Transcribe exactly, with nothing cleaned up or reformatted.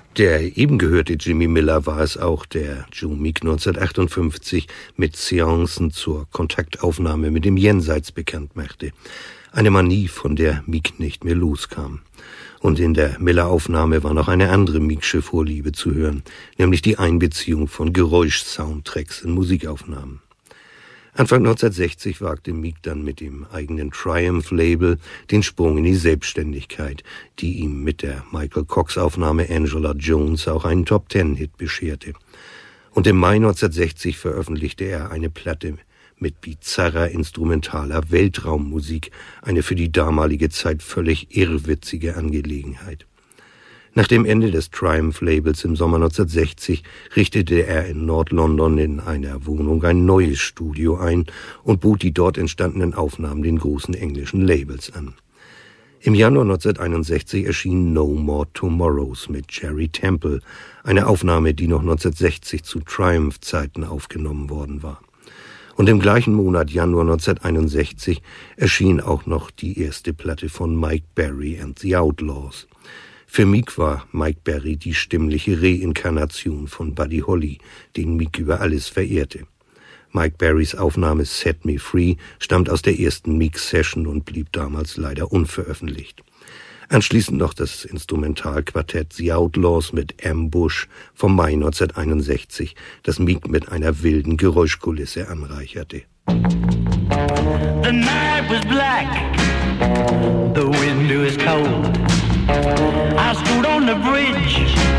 Der eben gehörte Jimmy Miller war es auch, der Joe Meek neunzehnhundertachtundfünfzig mit Seancen zur Kontaktaufnahme mit dem Jenseits bekannt machte. Eine Manie, von der Meek nicht mehr loskam. Und in der Miller-Aufnahme war noch eine andere Meeksche Vorliebe zu hören, nämlich die Einbeziehung von Geräusch-Soundtracks in Musikaufnahmen. Anfang neunzehnhundertsechzig wagte Meek dann mit dem eigenen Triumph-Label den Sprung in die Selbstständigkeit, die ihm mit der Michael Cox-Aufnahme Angela Jones auch einen Top-Ten-Hit bescherte. Und im Mai neunzehnhundertsechzig veröffentlichte er eine Platte mit bizarrer instrumentaler Weltraummusik, eine für die damalige Zeit völlig irrwitzige Angelegenheit. Nach dem Ende des Triumph-Labels im Sommer neunzehnhundertsechzig richtete er in Nord-London in einer Wohnung ein neues Studio ein und bot die dort entstandenen Aufnahmen den großen englischen Labels an. Im Januar neunzehnhunderteinundsechzig erschien No More Tomorrows mit Jerry Temple, eine Aufnahme, die noch neunzehnhundertsechzig zu Triumph-Zeiten aufgenommen worden war. Und im gleichen Monat, Januar neunzehnhunderteinundsechzig, erschien auch noch die erste Platte von Mike Berry and the Outlaws. Für Meek war Mike Berry die stimmliche Reinkarnation von Buddy Holly, den Meek über alles verehrte. Mike Berrys Aufnahme Set Me Free stammt aus der ersten Meek-Session und blieb damals leider unveröffentlicht. Anschließend noch das Instrumentalquartett The Outlaws mit Ambush vom Mai neunzehnhunderteinundsechzig, das Meek mit einer wilden Geräuschkulisse anreicherte. The night was black, the wind was cold. I stood on the bridge